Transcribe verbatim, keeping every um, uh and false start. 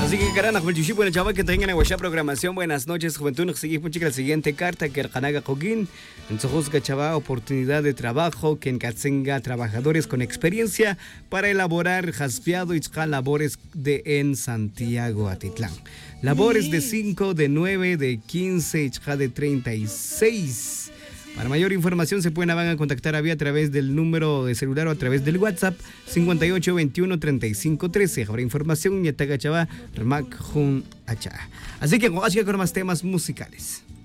Así que carana, Juventud, bueno, chaval, que tengan esa programación. Buenas noches, Juventud. Nos sigue la siguiente carta que el Canaga Joaquín en Sojusca Chava, oportunidad de trabajo que en Katzenga, trabajadores con experiencia para elaborar jaspeado y labores de en Santiago Atitlán. Labores de cinco, de nueve, de quince y de treinta y seis. Para mayor información se pueden van a contactar a, a través del número de celular o a través del WhatsApp cincuenta y ocho veintiuno treinta y cinco trece. Habrá información y ataca chava remak jun acha. Así que vamos a con más temas musicales.